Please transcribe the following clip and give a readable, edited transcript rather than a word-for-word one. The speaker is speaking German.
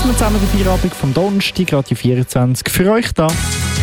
wir zusammen den Feierabend vom Donnerstag, Radio 24, für euch da.